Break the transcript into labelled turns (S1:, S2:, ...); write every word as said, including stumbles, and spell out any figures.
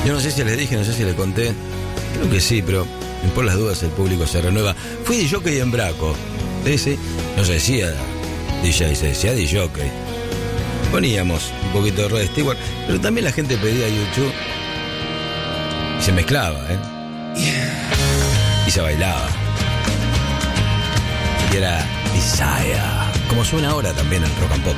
S1: Yo no sé si les dije, no sé si les conté. Creo que sí, pero por las dudas el público se renueva. Fui D J en Braco. Sí, sí. No se decía D J, se decía D J. Poníamos un poquito de Rod Stewart, pero también la gente pedía YouTube. Y se mezclaba, ¿eh? Y se bailaba. Y era Desire. Como suena ahora también en Rock and Pop.